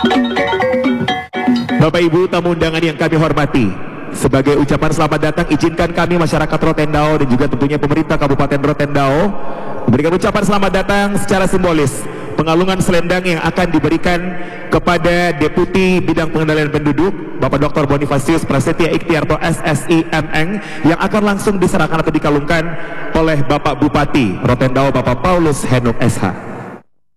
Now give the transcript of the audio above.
Bapak Ibu tamu undangan yang kami hormati, sebagai ucapan selamat datang izinkan kami masyarakat Rotendao dan juga tentunya pemerintah Kabupaten Rotendao memberikan ucapan selamat datang secara simbolis pengalungan selendang yang akan diberikan kepada Deputi Bidang Pengendalian Penduduk Bapak Dr. Bonifasius Prasetya Ikhtiarto SSI MN yang akan langsung diserahkan atau dikalungkan oleh Bapak Bupati Rotendao Bapak Paulus Henuk SH.